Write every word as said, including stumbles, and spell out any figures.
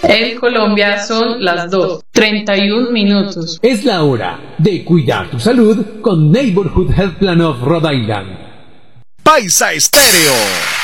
En Colombia son las dos, treinta y un minutos. Es la hora de cuidar tu salud con Neighborhood Health Plan of Rhode Island. Paisa Estéreo.